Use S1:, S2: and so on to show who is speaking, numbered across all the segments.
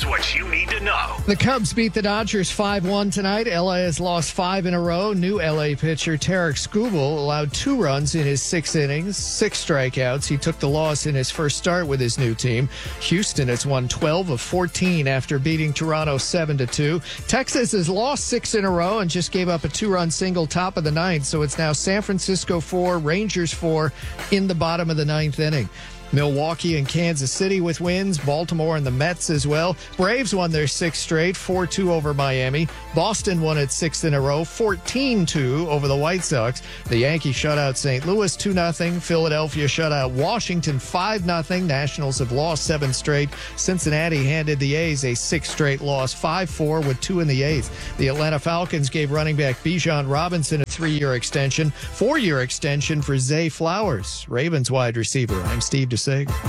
S1: Here's what you need to know.
S2: The Cubs beat the Dodgers 5-1 tonight. LA has lost 5 in a row. New LA pitcher Tarek Skubal allowed 2 runs in his 6 innings, 6 strikeouts. He took the loss in his first start with his new team. Houston has won 12 of 14 after beating Toronto 7-2. Texas has lost 6 in a row and just gave up a 2-run single top of the ninth. So it's now San Francisco 4, Rangers 4 in the bottom of the ninth inning. Milwaukee and Kansas City with wins. Baltimore and the Mets as well. Braves won their 6th straight, 4-2 over Miami. Boston won its 6th in a row, 14-2 over the White Sox. The Yankees shut out St. Louis 2-0. Philadelphia shut out Washington 5-0. Nationals have lost 7 straight. Cincinnati handed the A's a 6th straight loss, 5-4 with 2 in the 8th. The Atlanta Falcons gave running back Bijan Robinson a 3-year extension, 4-year extension for Zay Flowers. Ravens wide receiver. I'm Steve DeSig.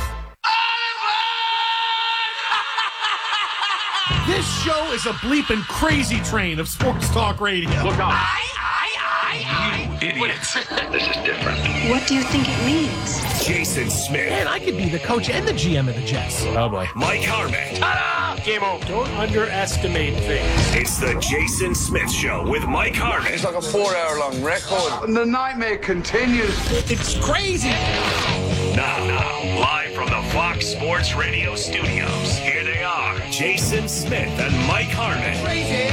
S3: This show is a bleeping crazy train of sports talk radio.
S1: Look out. You idiots. This is different.
S4: What do you think it means?
S1: Jason Smith.
S3: Man, I could be the coach and the GM of the Jets.
S5: Oh, boy.
S1: Mike Harmon. Ta-da! Game over.
S5: Don't underestimate things.
S1: It's the Jason Smith Show with Mike Harmon.
S6: It's like a 4-hour-long record. And the nightmare continues.
S3: It's crazy.
S1: Now, live from the Fox Sports Radio studios, here they are, Jason Smith and Mike Harmon.
S3: Crazy.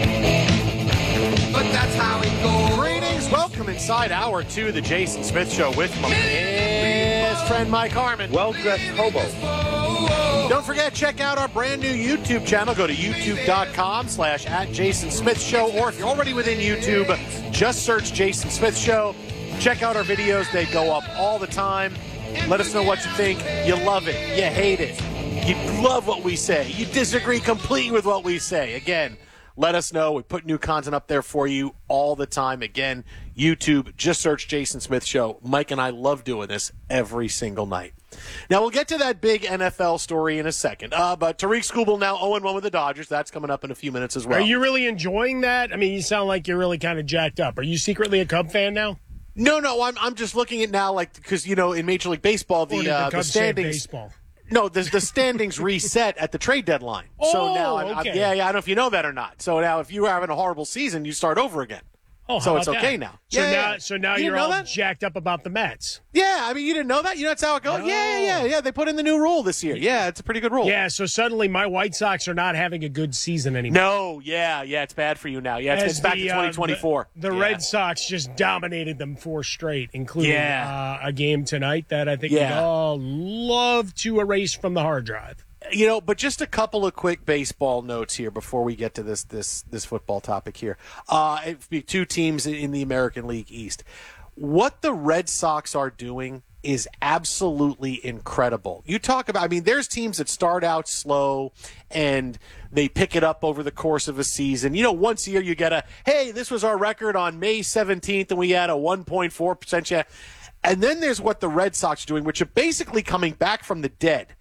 S3: But that's how it goes. Greetings. Welcome inside hour 2 of the Jason Smith Show with my best friend Mike Harmon.
S6: Well-dressed hobo.
S3: Don't forget, check out our brand new YouTube channel. Go to youtube.com/@JasonSmithShow. Or if you're already within YouTube, just search Jason Smith Show. Check out our videos. They go up all the time. Let us know what you think. You love it. You hate it. You love what we say. You disagree completely with what we say. Again, let us know. We put new content up there for you all the time. Again, YouTube, just search Jason Smith Show. Mike and I love doing this every single night. Now, we'll get to that big NFL story in a second. But Tarek Skubal now 0-1 with the Dodgers. That's coming up in a few minutes as well.
S5: Are you really enjoying that? I mean, you sound like you're really kind of jacked up. Are you secretly a Cub fan now?
S3: No, I'm just looking at now, like, because, you know, in Major League Baseball, the standings.
S5: Baseball.
S3: No, the standings reset at the trade deadline. So now,
S5: okay.
S3: I don't know if you know that or not. So now, if you were having a horrible season, you start over again.
S5: Oh,
S3: so it's
S5: about
S3: okay
S5: that?
S3: now.
S5: So now you're all jacked up about the Mets.
S3: Yeah, I mean, you didn't know that? You know that's how it goes?
S5: No.
S3: Yeah. They put in the new rule this year. Yeah, it's a pretty good rule.
S5: Yeah, so suddenly my White Sox are not having a good season anymore.
S3: No, yeah, it's bad for you now. Yeah, it's back to 2024.
S5: The Red Sox just dominated them 4 straight, including a game tonight that I think we'd all love to erase from the hard drive.
S3: You know, but just a couple of quick baseball notes here before we get to this football topic here. It'd be 2 teams in the American League East. What the Red Sox are doing is absolutely incredible. You talk about, I mean, there's teams that start out slow and they pick it up over the course of a season. You know, once a year you get hey, this was our record on May 17th and we had a 1.4% chance. And then there's what the Red Sox are doing, which are basically coming back from the dead.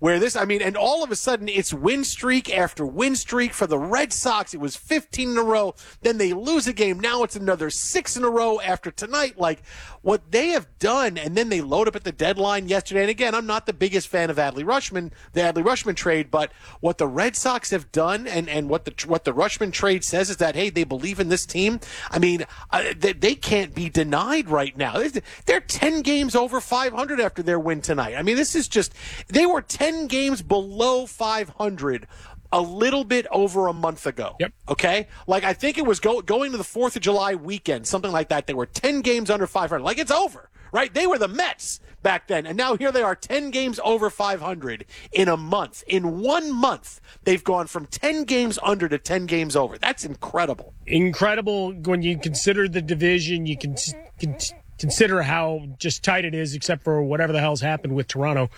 S3: And all of a sudden it's win streak after win streak for the Red Sox. It was 15 in a row. Then they lose a game. Now it's another 6 in a row after tonight. Like, what they have done, and then they load up at the deadline yesterday. And again, I'm not the biggest fan of the Adley Rutschman trade, but what the Red Sox have done and what the Rutschman trade says is that, hey, they believe in this team. I mean, they can't be denied right now. They're 10 games over 500 after their win tonight. I mean, this is just, they were 10 games below 500 a little bit over a month ago.
S5: Yep.
S3: Okay? Like, I think it was going to the 4th of July weekend, something like that. They were 10 games under 500. Like, it's over, right? They were the Mets back then. And now here they are, 10 games over 500 in a month. In 1 month, they've gone from 10 games under to 10 games over. That's incredible.
S5: Incredible when you consider the division. You can consider how just tight it is, except for whatever the hell's happened with Toronto.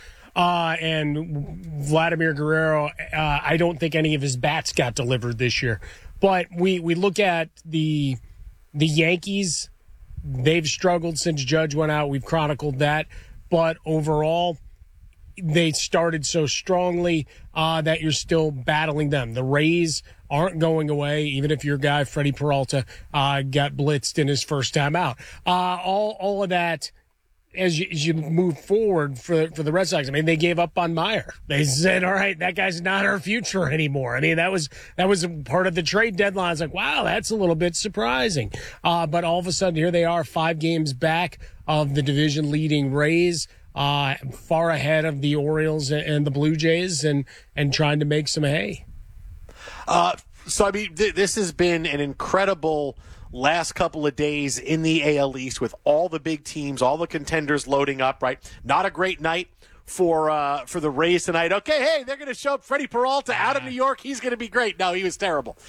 S5: And Vladimir Guerrero, I don't think any of his bats got delivered this year. But we look at the Yankees. They've struggled since Judge went out. We've chronicled that. But overall, they started so strongly that you're still battling them. The Rays aren't going away, even if your guy, Freddie Peralta, got blitzed in his first time out. All of that as you move forward for the Red Sox, I mean, they gave up on Meyer. They said, all right, that guy's not our future anymore. I mean, that was part of the trade deadline. It's like, wow, that's a little bit surprising. But all of a sudden, here they are 5 games back of the division leading Rays, far ahead of the Orioles and the Blue Jays, and trying to make some hay.
S3: So, I mean, this has been an incredible last couple of days in the AL East with all the big teams, all the contenders loading up, right? Not a great night for the Rays tonight. Okay, hey, they're going to show up Freddie Peralta out of New York. He's going to be great. No, he was terrible.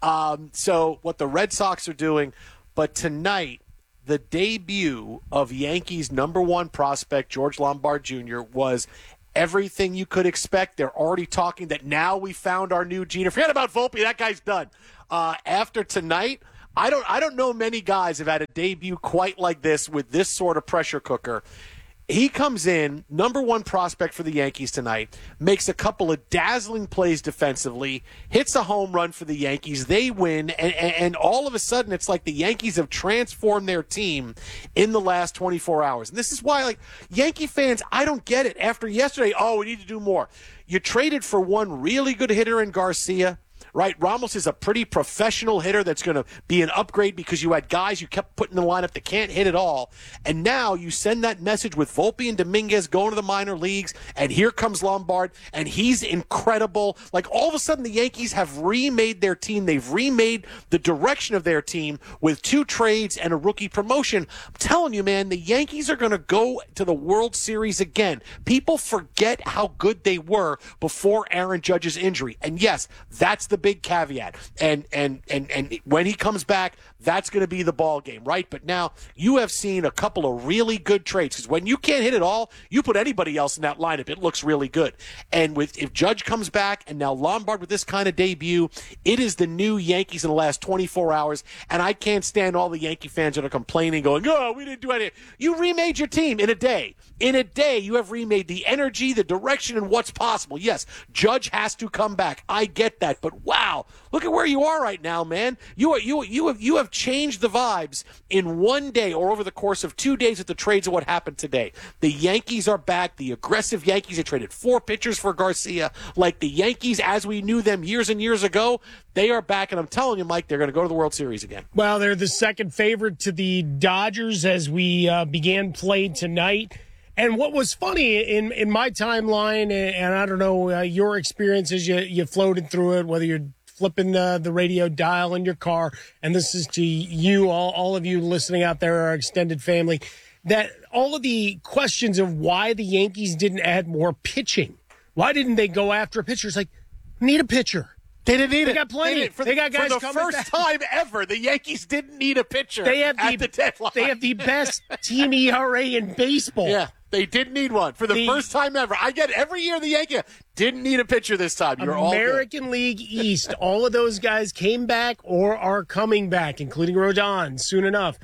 S3: So what the Red Sox are doing, but tonight, the debut of Yankees' number 1 prospect, George Lombard Jr., was everything you could expect. They're already talking that now we found our new Jeter. Forget about Volpe. That guy's done. After tonight, I don't know many guys have had a debut quite like this with this sort of pressure cooker. He comes in, number 1 prospect for the Yankees tonight, makes a couple of dazzling plays defensively, hits a home run for the Yankees. They win, and all of a sudden it's like the Yankees have transformed their team in the last 24 hours. And this is why, like, Yankee fans, I don't get it. After yesterday, we need to do more. You traded for one really good hitter in Garcia. Right, Ramos is a pretty professional hitter that's going to be an upgrade because you had guys you kept putting in the lineup that can't hit at all. And now you send that message with Volpe and Dominguez going to the minor leagues, and here comes Lombard, and he's incredible. Like, all of a sudden the Yankees have remade their team. They've remade the direction of their team with 2 trades and a rookie promotion. I'm telling you, man, the Yankees are going to go to the World Series again. People forget how good they were before Aaron Judge's injury. And yes, that's the big caveat. And when he comes back, that's going to be the ball game, right? But now you have seen a couple of really good trades, because when you can't hit it all, you put anybody else in that lineup, it looks really good. And if Judge comes back and now Lombard with this kind of debut, it is the new Yankees in the last 24 hours. And I can't stand all the Yankee fans that are complaining, going, "Oh, we didn't do anything." You remade your team in a day. In a day, you have remade the energy, the direction, and what's possible. Yes, Judge has to come back. I get that, but wow, look at where you are right now, man. You have changed the vibes in one day, or over the course of 2 days at the trades of what happened today. The Yankees are back. The aggressive Yankees have traded 4 pitchers for Garcia. Like the Yankees as we knew them years and years ago, they are back, and I'm telling you, Mike, they're going to go to the World Series again.
S5: Well, they're the second favorite to the Dodgers as we began play tonight. And what was funny in my timeline, and I don't know your experience as you floated through it, whether you're flipping the radio dial in your car, and this is to you, all of you listening out there, our extended family, that all of the questions of why the Yankees didn't add more pitching. Why didn't they go after a pitcher? It's like, need a pitcher.
S3: They didn't need it.
S5: They got plenty. They got guys
S3: for the
S5: coming
S3: first
S5: back.
S3: time ever, the Yankees didn't need a pitcher
S5: They have
S3: the deadline.
S5: They have the best team ERA in baseball.
S3: Yeah, they didn't need one for the first time ever. I get it. Every year the Yankees didn't need a pitcher this time. You're
S5: American League East, all of those guys came back or are coming back, including Rodon soon enough.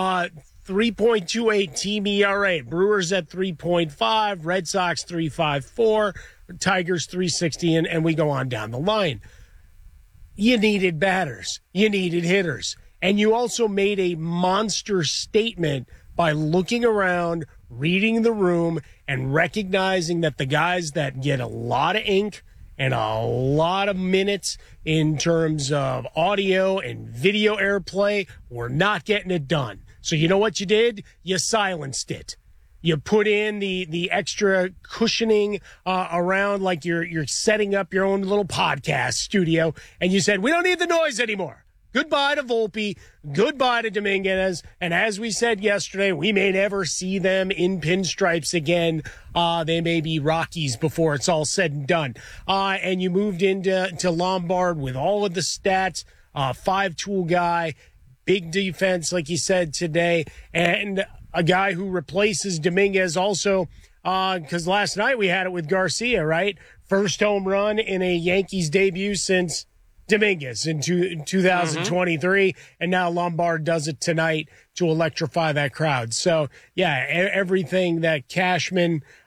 S5: 3.28 team ERA. Brewers at 3.5, Red Sox 3.54, Tigers 3.60, and we go on down the line. You needed batters. You needed hitters. And you also made a monster statement by looking around, reading the room, and recognizing that the guys that get a lot of ink and a lot of minutes in terms of audio and video airplay were not getting it done. So you know what you did? You silenced it. You put in the extra cushioning around, like you're setting up your own little podcast studio, and you said, we don't need the noise anymore. Goodbye to Volpe. Goodbye to Dominguez. And as we said yesterday, we may never see them in pinstripes again. They may be Rockies before it's all said and done. And you moved into Lombard with all of the stats, 5-tool guy, big defense, like you said today, and a guy who replaces Dominguez also, because last night we had it with Garcia, right? First home run in a Yankees debut since Dominguez in 2023, and now Lombard does it tonight to electrify that crowd. So, yeah, everything that Cashman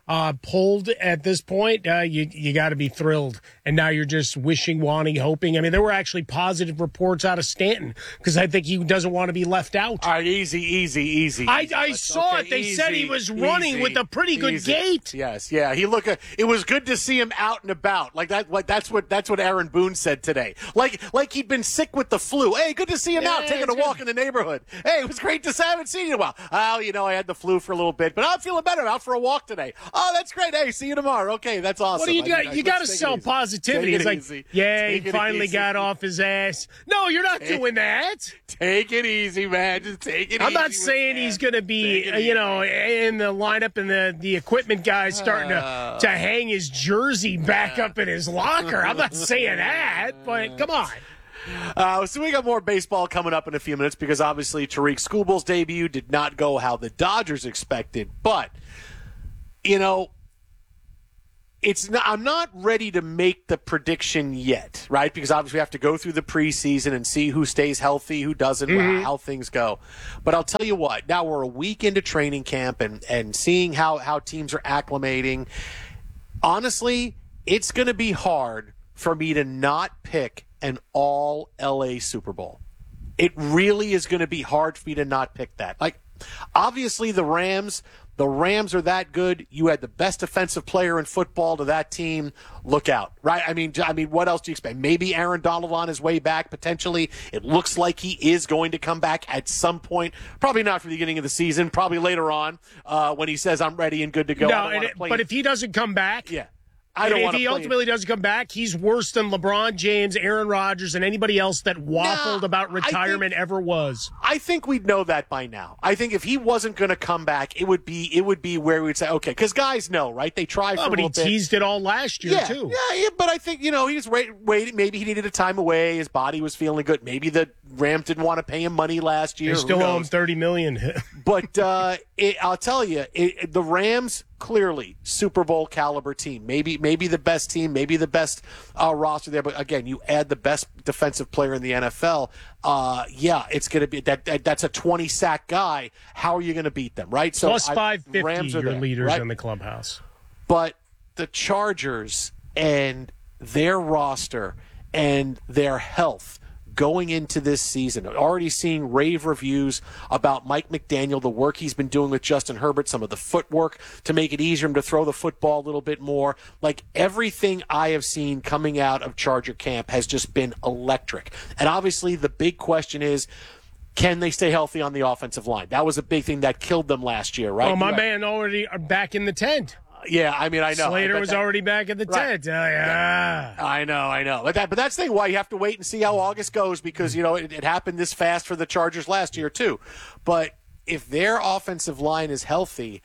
S5: pulled at this point, you got to be thrilled. And now you're just wishing, wanting, hoping. I mean, there were actually positive reports out of Stanton because I think he doesn't want to be left out.
S3: All right, easy.
S5: I saw it. They said he was running with a pretty good gait.
S3: Yes, yeah. It was good to see him out and about. Like that. That's what Aaron Boone said today. Like he'd been sick with the flu. Hey, good to see him out taking a walk in the neighborhood. Hey, it was great to see. I haven't seen you in a while. Oh, I had the flu for a little bit, but I'm feeling better. Out for a walk today. Oh, that's great. Hey, see you tomorrow. Okay, that's awesome.
S5: What do you got? You got to sell positivity. It's like, he finally got off his ass. No, you're not doing that.
S3: Take it easy, man. Just take it easy.
S5: I'm not saying he's going to be, in the lineup and the equipment guys starting to hang his jersey back up in his locker. I'm not saying that, but come on.
S3: So we got more baseball coming up in a few minutes because obviously Tariq Skubal's debut did not go how the Dodgers expected. But, I'm not ready to make the prediction yet, right? Because obviously we have to go through the preseason and see who stays healthy, who doesn't, how things go. But I'll tell you what, now we're a week into training camp and seeing how teams are acclimating. Honestly, it's going to be hard for me to not pick an all LA Super Bowl. It really is going to be hard for me to not pick that. Like, obviously the Rams are that good. You had the best defensive player in football to that team. Look out, right? I mean, what else do you expect? Maybe Aaron Donald on his way back, potentially. It looks like he is going to come back at some point. Probably not for the beginning of the season. Probably later on when he says, I'm ready and good to go.
S5: But if he doesn't come back, if he ultimately doesn't come back, he's worse than LeBron James, Aaron Rodgers, and anybody else that waffled about retirement ever was.
S3: I think we'd know that by now. I think if he wasn't going to come back, it would be where we'd say, okay, because guys know, right? They try for a little bit.
S5: But he teased it all last year, too.
S3: Yeah, but I think, he was waiting. Maybe he needed a time away. His body was feeling good. Maybe the Rams didn't want to pay him money last year.
S5: They still owe him $30 million.
S3: But I'll tell you, the Rams, clearly Super Bowl caliber team, maybe the best team, maybe the best roster there. But again, you add the best defensive player in the NFL. It's going to be that's a 20 sack guy. How are you going to beat them, right? So
S5: plus 550,
S3: Rams are
S5: your
S3: there,
S5: leaders
S3: right?
S5: in the clubhouse.
S3: But the Chargers and their roster and their health going into this season, already seeing rave reviews about Mike McDaniel, the work he's been doing with Justin Herbert, some of the footwork to make it easier to throw the football a little bit more. Like, everything I have seen coming out of Charger camp has just been electric. And obviously the big question is, can they stay healthy on the offensive line? That was a big thing that killed them last year, right?
S5: Oh, my man already back in the tent.
S3: Yeah, I mean, I know.
S5: Slater was already back in the tent. Yeah.
S3: I know. But that's the thing why you have to wait and see how August goes because, it happened this fast for the Chargers last year, too. But if their offensive line is healthy,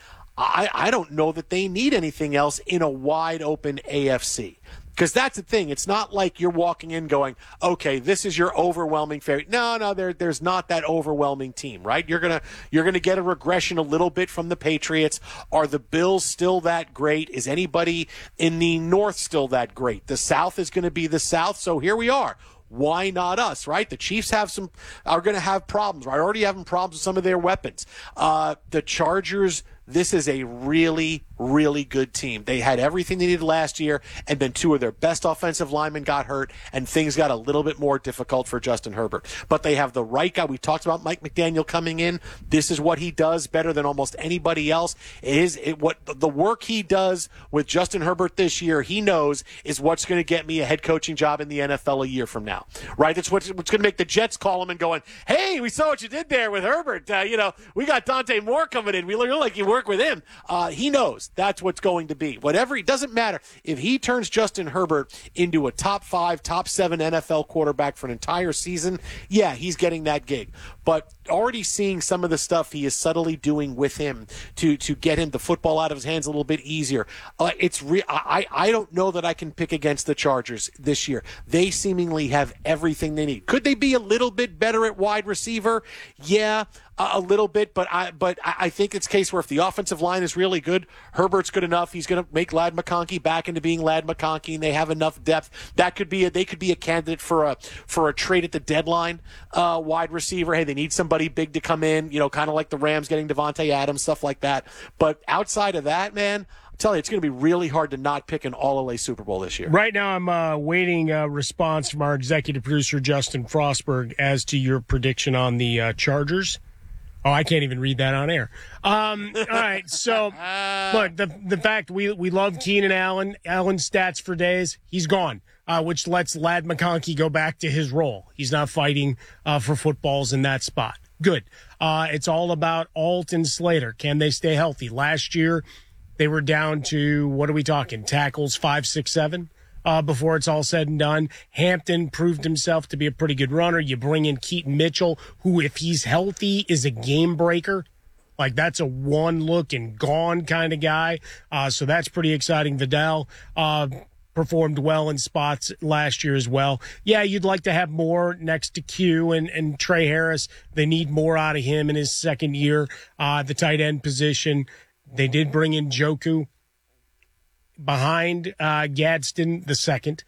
S3: I don't know that they need anything else in a wide-open AFC. Because that's the thing. It's not like you're walking in going, okay, this is your overwhelming favorite. No, there's not that overwhelming team, right? You're gonna get a regression a little bit from the Patriots. Are the Bills still that great? Is anybody in the North still that great? The South is going to be the South, so here we are. Why not us, right? The Chiefs are going to have problems. Right? Already having problems with some of their weapons. The Chargers, this is a really, really good team. They had everything they needed last year, and then two of their best offensive linemen got hurt, and things got a little bit more difficult for Justin Herbert. But they have the right guy. We talked about Mike McDaniel coming in. This is what he does better than almost anybody else. What the work he does with Justin Herbert this year, he knows is what's going to get me a head coaching job in the NFL a year from now, right? That's what's going to make the Jets call him and going, hey, we saw what you did there with Herbert. We got Dante Moore coming in. We look like you work with him. He knows that's what's going to be. Whatever, it doesn't matter. If he turns Justin Herbert into a top 5, top 7 NFL quarterback for an entire season, yeah, he's getting that gig. But already seeing some of the stuff he is subtly doing with him to get him the football out of his hands a little bit easier. I don't know that I can pick against the Chargers this year. They seemingly have everything they need. Could they be a little bit better at wide receiver? Yeah, a little bit, but I think it's a case where if the offensive line is really good, Herbert's good enough. He's going to make Ladd McConkey back into being Ladd McConkey, and they have enough depth. They could be a candidate for a trade at the deadline, wide receiver. Hey, they need somebody big to come in, kind of like the Rams getting Devontae Adams, stuff like that. But outside of that, man, tell you, it's going to be really hard to not pick an all-LA Super Bowl this year.
S5: Right now, I'm waiting a response from our executive producer, Justin Frostberg, as to your prediction on the Chargers. Oh, I can't even read that on air. All right, so look, the fact we love Keenan Allen. Allen's stats for days. He's gone, which lets Ladd McConkey go back to his role. He's not fighting for footballs in that spot. Good. It's all about Alt and Slater. Can they stay healthy? Last year, they were down to, what are we talking, tackles 5, 6, 7 before it's all said and done. Hampton proved himself to be a pretty good runner. You bring in Keaton Mitchell, who, if he's healthy, is a game breaker. Like, that's a one look and gone kind of guy. So that's pretty exciting. Vidal performed well in spots last year as well. Yeah, you'd like to have more next to Q and Trey Harris. They need more out of him in his second year. The tight end position, they did bring in Njoku behind Gadsden the second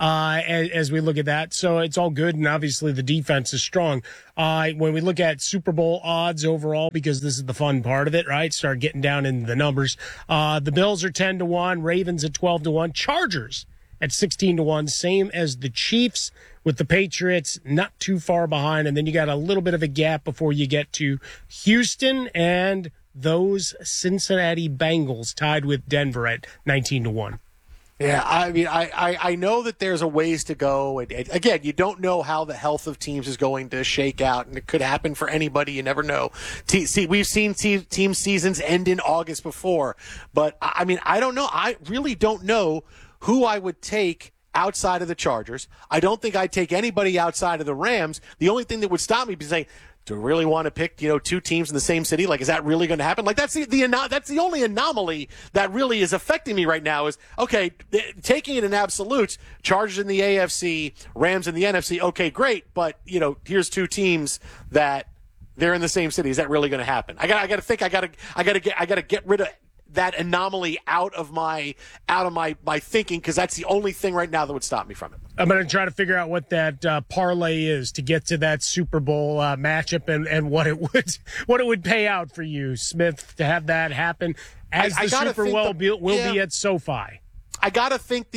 S5: as we look at that. So it's all good, and obviously the defense is strong. When we look at Super Bowl odds overall, because this is the fun part of it, right? Start getting down into the numbers. The Bills are 10-1, Ravens at 12-1, Chargers at 16-1, same as the Chiefs, with the Patriots not too far behind. And then you got a little bit of a gap before you get to Houston and those Cincinnati Bengals tied with Denver at 19-1.
S3: Yeah, I mean, I know that there's a ways to go. And again, you don't know how the health of teams is going to shake out, and it could happen for anybody. You never know. See, we've seen team seasons end in August before, but I mean, I don't know. I really don't know who I would take outside of the Chargers. I don't think I'd take anybody outside of the Rams. The only thing that would stop me is saying, do we really want to pick, two teams in the same city? Like, is that really going to happen? Like, that's the only anomaly that really is affecting me right now is, okay, taking it in absolutes, Chargers in the AFC, Rams in the NFC, okay, great, but, here's two teams that they're in the same city. Is that really going to happen? I got to think, I got to get rid of that anomaly out of my thinking, because that's the only thing right now that would stop me from it.
S5: I'm going to try to figure out what that parlay is to get to that Super Bowl matchup and what it would pay out for you, Smith, to have that happen as the Super Bowl will be at SoFi.
S3: I gotta think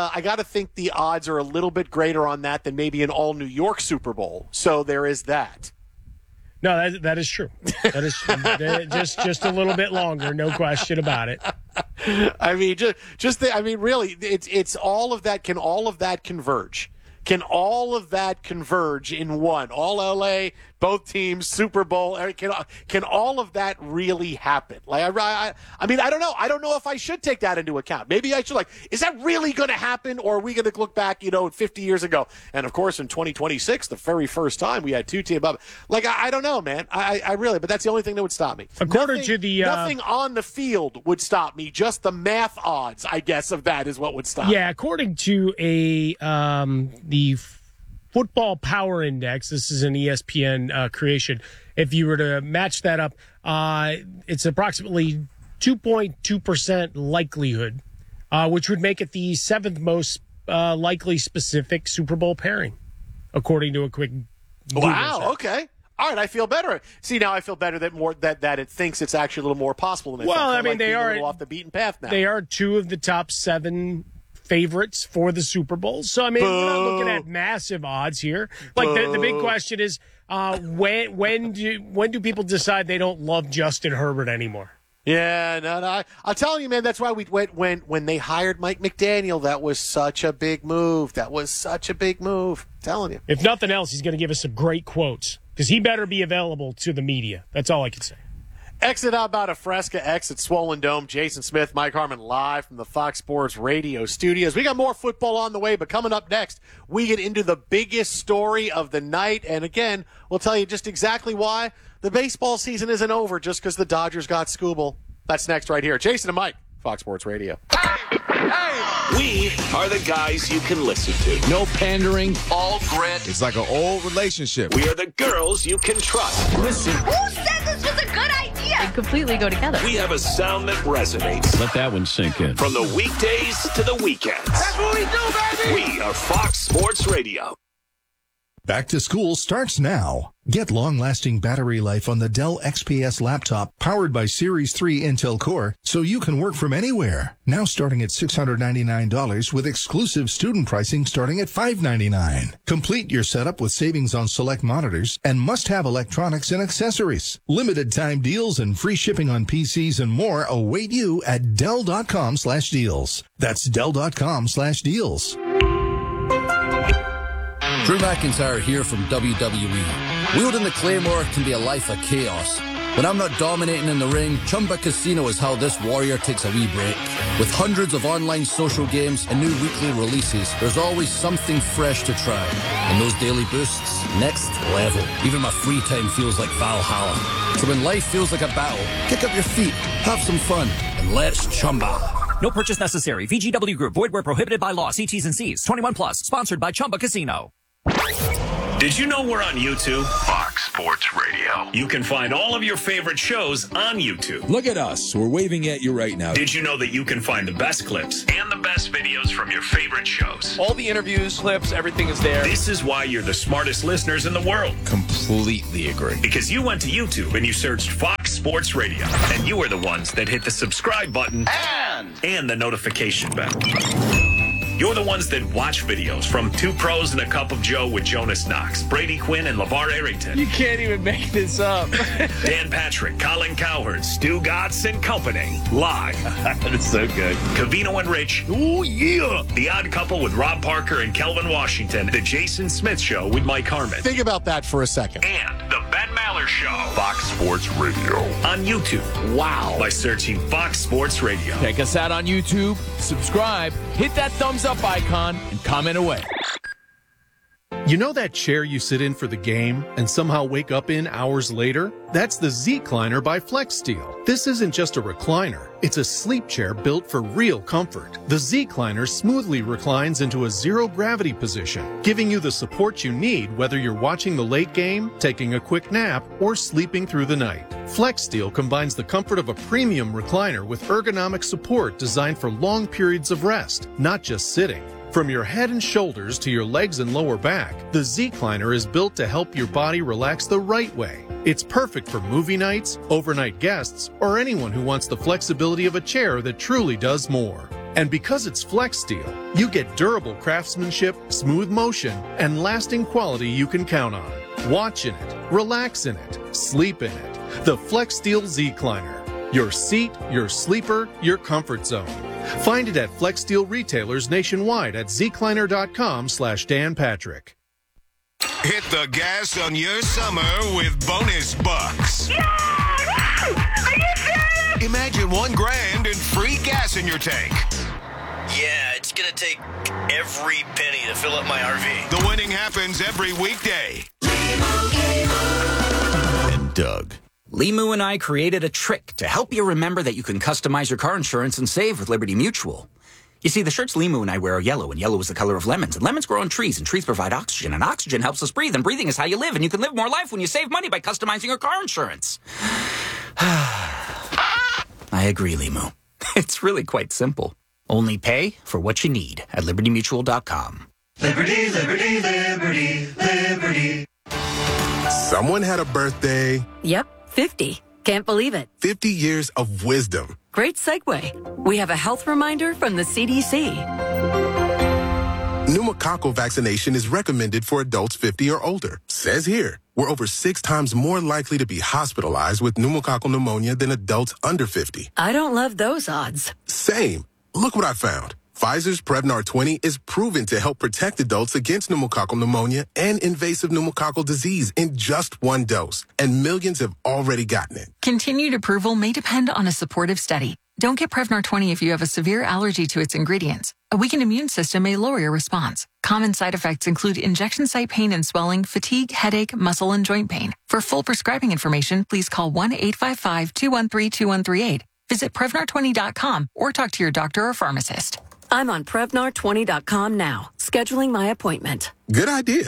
S3: the odds are a little bit greater on that than maybe an all New York Super Bowl. So there is that.
S5: No, that is true. That is just a little bit longer, no question about it.
S3: I mean, really, it's all of that. Can all of that converge? Can all of that converge in one? All LA, both teams, Super Bowl. Can all of that really happen? Like, I mean, I don't know. I don't know if I should take that into account. Maybe I should. Like, is that really going to happen, or are we going to look back, 50 years ago? And of course, in 2026, the very first time we had two teams. Like, I don't know, man. I really. But that's the only thing that would stop me. Nothing on the field would stop me. Just the math odds, I guess, of that is what would stop.
S5: Yeah, according to the Football Power Index, this is an ESPN creation. If you were to match that up, it's approximately 2.2% likelihood, which would make it the seventh most likely specific Super Bowl pairing, according to a quick Google
S3: Wow,
S5: search.
S3: Okay. All right, I feel better. See, now I feel better that it thinks it's actually a little more possible than it
S5: Well,
S3: thinks.
S5: I mean, they are
S3: a little off the beaten path now.
S5: They are two of the top 7 favorites for the Super Bowl. So, I mean, we're not looking at massive odds here. Like, the big question is, when do people decide they don't love Justin Herbert anymore?
S3: Yeah, no. I'll tell you, man, that's why we went when they hired Mike McDaniel. That was such a big move. I'm telling you.
S5: If nothing else, he's going to give us some great quotes, because he better be available to the media. That's all I can say.
S3: Exit out about a Fresca, exit Swollen Dome. Jason Smith, Mike Harmon, live from the Fox Sports Radio studios. We got more football on the way, but coming up next, we get into the biggest story of the night. And again, we'll tell you just exactly why the baseball season isn't over just because the Dodgers got Scooble. That's next right here. Jason and Mike, Fox Sports Radio.
S1: We are the guys you can listen to.
S7: No pandering.
S1: All grit.
S7: It's like an old relationship.
S1: We are the girls you can trust. Listen.
S8: Who said this was a good idea? They completely go together.
S1: We have a sound that resonates.
S9: Let that one sink in.
S1: From the weekdays to the weekends.
S6: That's what we do, baby!
S1: We are Fox Sports Radio.
S9: Back to school starts now. Get long-lasting battery life on the Dell XPS laptop powered by Series 3 Intel Core so you can work from anywhere. Now starting at $699 with exclusive student pricing starting at $599. Complete your setup with savings on select monitors and must-have electronics and accessories. Limited time deals and free shipping on PCs and more await you at Dell.com/deals. That's Dell.com/deals.
S10: Drew McIntyre here from WWE. Wielding the Claymore can be a life of chaos. When I'm not dominating in the ring, Chumba Casino is how this warrior takes a wee break. With hundreds of online social games and new weekly releases, there's always something fresh to try. And those daily boosts, next level. Even my free time feels like Valhalla. So when life feels like a battle, kick up your feet, have some fun, and let's Chumba.
S11: No purchase necessary. VGW Group. Void where prohibited by law. See T's and C's. 21 plus. Sponsored by Chumba Casino.
S1: Did you know we're on YouTube? Fox Sports Radio. You can find all of your favorite shows on YouTube.
S7: Look at us. We're waving at you right now.
S1: Did you know that you can find the best clips and the best videos from your favorite shows?
S12: All the interviews, clips, everything is there.
S1: This is why you're the smartest listeners in the world.
S7: Completely agree.
S1: Because you went to YouTube and you searched Fox Sports Radio. And you are the ones that hit the subscribe button and the notification bell. You're the ones that watch videos from Two Pros and a Cup of Joe with Jonas Knox, Brady Quinn, and LeVar Arrington.
S12: You can't even make this up.
S1: Dan Patrick, Colin Cowherd, Stu Gatz and Company. Live.
S12: That is so good.
S1: Covino and Rich. Oh, yeah. The Odd Couple with Rob Parker and Kelvin Washington. The Jason Smith Show with Mike Harmon.
S3: Think about that for a second.
S1: And the Ben Maller Show. Fox Sports Radio. On YouTube. Wow. By searching Fox Sports Radio.
S12: Check us out on YouTube. Subscribe. Hit that thumbs up icon and comment away.
S13: You know that chair you sit in for the game and somehow wake up in hours later? That's the Z-Cliner by FlexSteel. This isn't just a recliner. It's a sleep chair built for real comfort. The Z-Cliner smoothly reclines into a zero-gravity position, giving you the support you need whether you're watching the late game, taking a quick nap, or sleeping through the night. FlexSteel combines the comfort of a premium recliner with ergonomic support designed for long periods of rest, not just sitting. From your head and shoulders to your legs and lower back, the Z-Cliner is built to help your body relax the right way. It's perfect for movie nights, overnight guests, or anyone who wants the flexibility of a chair that truly does more. And because it's FlexSteel, you get durable craftsmanship, smooth motion, and lasting quality you can count on. Watch in it, relax in it, sleep in it. The FlexSteel Z-Cliner. Your seat, your sleeper, your comfort zone. Find it at FlexSteel retailers nationwide at zcliner.com/Dan Patrick.
S14: Hit the gas on your summer with bonus bucks.
S15: Yeah! Are you serious?
S14: Imagine $1,000 and free gas in your tank.
S16: Yeah, it's gonna take every penny to fill up my RV.
S14: The winning happens every weekday.
S17: And Doug. Limu and I created a trick to help you remember that you can customize your car insurance and save with Liberty Mutual. You see, the shirts Limu and I wear are yellow, and yellow is the color of lemons. And lemons grow on trees, and trees provide oxygen, and oxygen helps us breathe, and breathing is how you live, and you can live more life when you save money by customizing your car insurance. I agree, Limu. It's really quite simple. Only pay for what you need at LibertyMutual.com.
S15: Liberty, liberty, liberty, liberty.
S18: Someone had a birthday.
S19: Yep, 50. Can't believe it.
S18: 50 years of wisdom.
S19: Great segue. We have a health reminder from the CDC.
S18: Pneumococcal vaccination is recommended for adults 50 or older. Says here, we're over 6 times more likely to be hospitalized with pneumococcal pneumonia than adults under 50.
S19: I don't love those odds.
S18: Same. Look what I found. Pfizer's Prevnar 20 is proven to help protect adults against pneumococcal pneumonia and invasive pneumococcal disease in just 1 dose. And millions have already gotten it.
S20: Continued approval may depend on a supportive study. Don't get Prevnar 20 if you have a severe allergy to its ingredients. A weakened immune system may lower your response. Common side effects include injection site pain and swelling, fatigue, headache, muscle, and joint pain. For full prescribing information, please call 1-855-213-2138. Visit Prevnar20.com or talk to your doctor or pharmacist.
S19: I'm on Prevnar20.com now, scheduling my appointment.
S18: Good idea.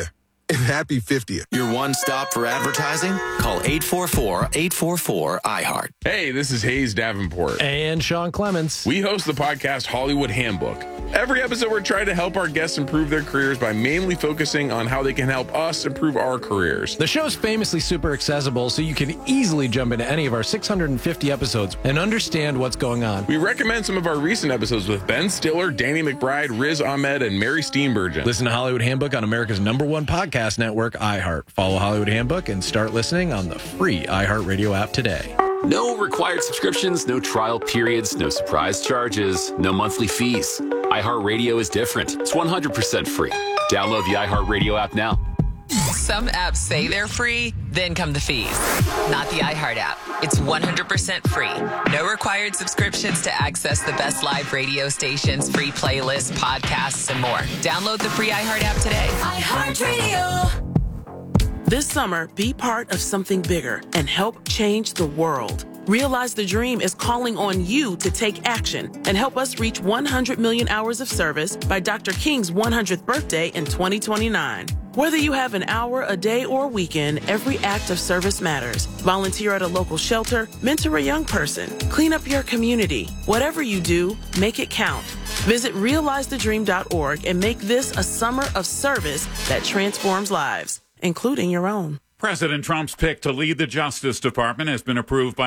S18: and happy 50th.
S21: Your one stop for advertising? Call 844-844-iHeart.
S22: Hey, this is Hayes Davenport.
S23: And Sean Clements.
S22: We host the podcast Hollywood Handbook. Every episode, we're trying to help our guests improve their careers by mainly focusing on how they can help us improve our careers.
S23: The show's famously super accessible, so you can easily jump into any of our 650 episodes and understand what's going on.
S22: We recommend some of our recent episodes with Ben Stiller, Danny McBride, Riz Ahmed, and Mary Steenburgen.
S23: Listen to Hollywood Handbook on America's #1 podcast network, iHeart. Follow Hollywood Handbook and start listening on the free iHeartRadio app today.
S24: No required subscriptions, no trial periods, no surprise charges, no monthly fees. iHeartRadio is different. It's 100% free. Download the iHeartRadio app now.
S25: Some apps say they're free, then come the fees. Not the iHeart app. It's 100% free. No required subscriptions to access the best live radio stations, free playlists, podcasts, and more. Download the free iHeart app today.
S26: iHeartRadio. This summer, be part of something bigger and help change the world. Realize the Dream is calling on you to take action and help us reach 100 million hours of service by Dr. King's 100th birthday in 2029. Whether you have an hour, a day, or a weekend, every act of service matters. Volunteer at a local shelter, mentor a young person, clean up your community. Whatever you do, make it count. Visit realizethedream.org and make this a summer of service that transforms lives, including your own.
S27: President Trump's pick to lead the Justice Department has been approved by